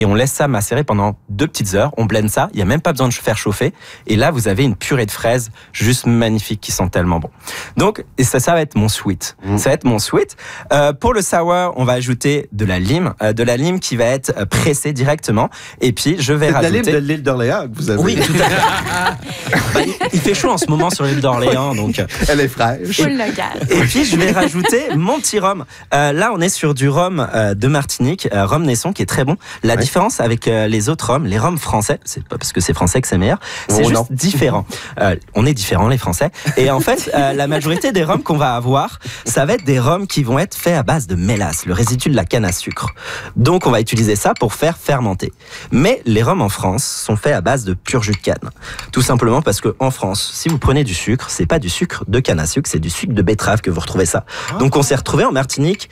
et on laisse ça macérer pendant 2 petites heures. On blende ça, il n'y a même pas besoin de faire chauffer. Et là, vous avez une purée de fraises juste magnifique qui sent tellement bon. Donc, et ça va être mon sweet. Ça va être mon sweet. Pour le sour, on va ajouter de la lime qui va être pressée directement. Et puis, je vais rajouter... C'est de la lime de l'île d'Orléans que vous avez. Oui, tout à fait. Il fait chaud en ce moment sur l'île d'Orléans, donc... Elle est fraîche. Et puis, je vais rajouter mon petit rhum. Là, on est sur du rhum de Martinique, rhum Naisson, qui est très bon. La différence avec les autres rhums, les rhums français, c'est pas parce que c'est français que c'est meilleur, c'est juste différent. On est différents, les Français. Et en fait, la majorité des rhums qu'on va avoir, ça va être des rhums qui vont être faits à base de mélasse, le résidu de la canne à sucre. Donc, on va utiliser ça pour faire fermenter. Mais les rhums en France sont faits à base de pur jus de canne. Tout simplement parce que en France, si vous prenez du sucre, c'est pas du sucre de canne à sucre, c'est du sucre de betterave que vous retrouvez ça. Donc, on s'est retrouvé en Martinique,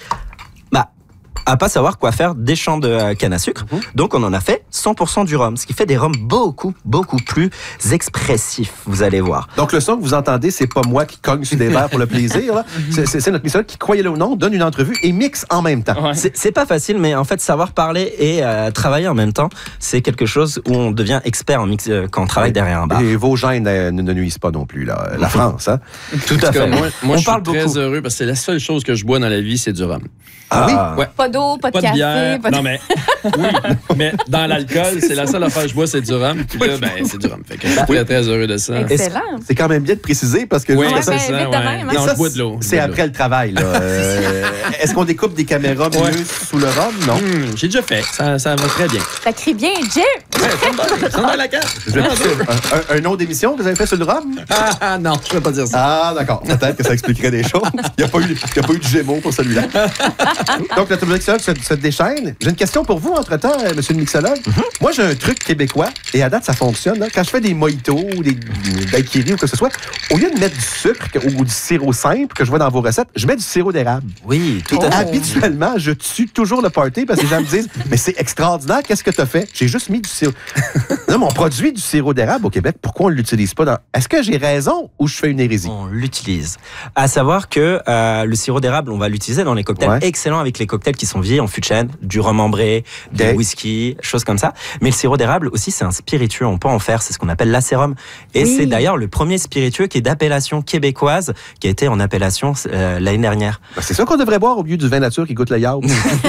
à pas savoir quoi faire des champs de canne à sucre. Donc, on en a fait 100% du rhum, ce qui fait des rhums beaucoup plus expressifs, vous allez voir. Donc, le son que vous entendez, c'est pas moi qui cogne sur des verres pour le plaisir. Là. C'est notre mixologue qui, croyez-le ou non, donne une entrevue et mixe en même temps. Ouais. C'est pas facile, mais en fait, savoir parler et travailler en même temps, c'est quelque chose où on devient expert en mix quand on travaille derrière un bar. Et vos gènes ne nuisent pas non plus, là. La France, hein? Tout à fait. Moi je suis très heureux parce que c'est la seule chose que je bois dans la vie, c'est du rhum. Ah oui? Ouais. Pas d'eau, pas de café. Bière. Non, mais oui, mais dans l'alcool, c'est la seule affaire que je bois, c'est du rhum. Puis là, c'est du rhum. Fait que je suis très, très heureux de ça. Excellent. C'est quand même bien de préciser parce que... Oui, c'est ça. Même, hein? Non, je bois de l'eau. C'est après le travail, là. Est-ce qu'on découpe des caméras mieux sous le rhum? Non. J'ai déjà fait. Ça va très bien. Ça crie bien, Jim! Ouais, ça va la carte. Un nom d'émission que vous avez fait sur le rhum? Ah non, je ne vais pas dire ça. Ah, d'accord. Peut-être que ça expliquerait des choses. Il n'y a pas eu de Gémeaux pour celui-là. Donc, le mixologue se déchaîne. J'ai une question pour vous, entre-temps, monsieur le mixologue. Moi, j'ai un truc québécois, et à date, ça fonctionne. Là. Quand je fais des mojitos ou des daiquiris ou quoi que ce soit, au lieu de mettre du sucre ou du sirop simple que je vois dans vos recettes, je mets du sirop d'érable. Oui, tout à fait. Habituellement, je tue toujours le party parce que les gens me disent « Mais c'est extraordinaire, qu'est-ce que tu as fait? » J'ai juste mis du sirop. Non, mais on produit du sirop d'érable au Québec. Pourquoi on ne l'utilise pas? Est-ce que j'ai raison ou je fais une hérésie? On l'utilise. À savoir que le sirop d'érable, on va l'utiliser dans les cocktails excellents avec les cocktails qui sont vieillis en fût de chêne, du rhum ambré, du whisky, choses comme ça. Mais le sirop d'érable aussi, c'est un spiritueux. On peut en faire, c'est ce qu'on appelle l'acérum. Et c'est d'ailleurs le premier spiritueux qui est d'appellation québécoise, qui a été en appellation l'année dernière. Ben, c'est ça qu'on devrait boire au lieu du vin nature qui goûte le yaourt.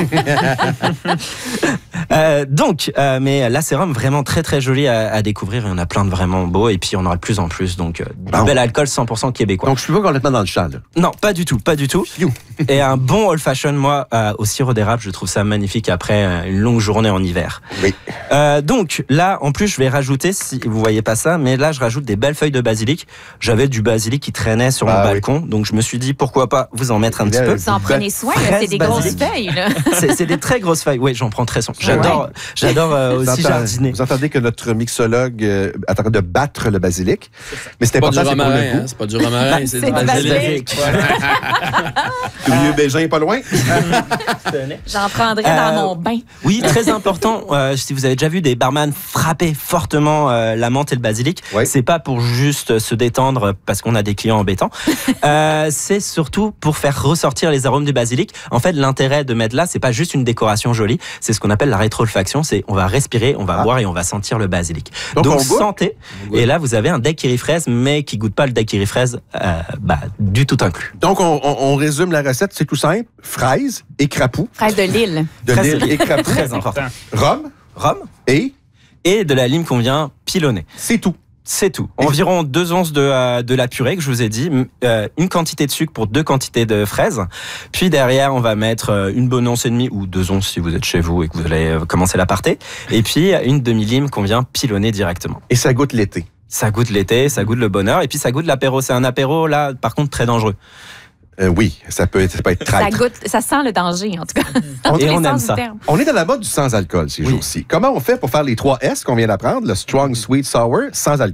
Mais l'acérum, vraiment très très joli à découvrir. Il y en a plein de vraiment beaux et puis on aura de plus en plus. Donc, du bel alcool 100% québécois. Donc, je suis pas complètement dans le champ, là. Non, pas du tout. Et un bon old fashion, moi, au sirop d'érable, je trouve ça magnifique après une longue journée en hiver. Oui. Donc, là, en plus, je vais rajouter, si vous voyez pas ça, mais là, je rajoute des belles feuilles de basilic. J'avais du basilic qui traînait sur mon balcon, donc je me suis dit, pourquoi pas vous en mettre un petit peu. Vous en prenez soin, là, c'est des grosses feuilles, là. C'est des très grosses feuilles. Oui, j'en prends très soin. J'adore aussi jardiner. Vous entendez que notre mixologue est en train de battre le basilic. Mais c'était pas du romarin, c'est pas du romarin, c'est du basilic. Le vieux Bégin est pas loin. J'en prendrais dans mon bain. Oui, très important. Si vous avez déjà vu des barman frapper fortement la menthe et le basilic, c'est pas pour juste se détendre parce qu'on a des clients embêtants. C'est surtout pour faire ressortir les arômes du basilic. En fait, l'intérêt de mettre là, c'est pas juste une décoration jolie, c'est ce qu'on appelle la rétro-olfaction. C'est on va respirer, on va boire et on va sentir le basilic. Donc sentez. Et là, vous avez un daiquiri fraise, mais qui goûte pas le daiquiri fraise du tout inclus. Donc, on résume la recette, c'est tout simple. Fraises et crapou. Fraises de Lille. De Lille et crapou. Très important. Rhum. Et de la lime qu'on vient pilonner. C'est tout. C'est tout. Environ 2 onces de la purée que je vous ai dit, une quantité de sucre pour 2 quantités de fraises. Puis derrière, on va mettre une bonne once et demie ou 2 onces si vous êtes chez vous et que vous allez commencer l'aparté. Et puis une demi-lime qu'on vient pilonner directement. Et ça goûte l'été. Ça goûte l'été, ça goûte le bonheur et puis ça goûte l'apéro. C'est un apéro là, par contre, très dangereux. Oui, ça peut être traître. Ça sent le danger, en tout cas. Et on aime ça. On est dans la mode du sans-alcool ces jours-ci. Comment on fait pour faire les 3 S qu'on vient d'apprendre, le strong, sweet, sour, sans alcool?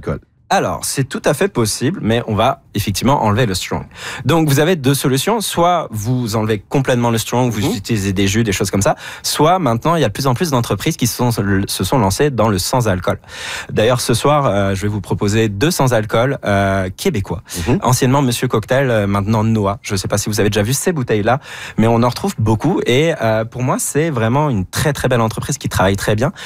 Alors, c'est tout à fait possible, mais on va effectivement enlever le strong. Donc, vous avez deux solutions. Soit vous enlevez complètement le strong, vous utilisez des jus, des choses comme ça. Soit maintenant, il y a de plus en plus d'entreprises qui se sont lancées dans le sans-alcool. D'ailleurs, ce soir, je vais vous proposer 2 sans-alcool québécois. Anciennement Monsieur Cocktail, maintenant Noah. Je ne sais pas si vous avez déjà vu ces bouteilles-là, mais on en retrouve beaucoup. Et pour moi, c'est vraiment une très très belle entreprise qui travaille très bien.